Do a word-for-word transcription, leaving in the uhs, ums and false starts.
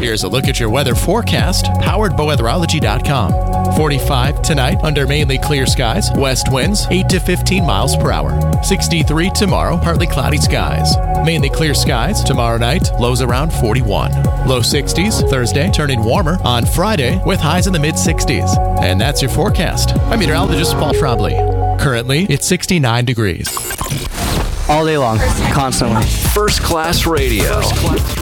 Here's a look at your weather forecast, powered by weatherology dot com. forty-five tonight under mainly clear skies, west winds eight to fifteen miles per hour. sixty-three tomorrow, partly cloudy skies. Mainly clear skies tomorrow night, lows around forty-one. Low sixties Thursday, turning warmer on Friday with highs in the mid sixties. And that's your forecast. I'm meteorologist Paul Trombley. Currently, it's sixty-nine degrees. All day long, constantly. First Class Radio. First class.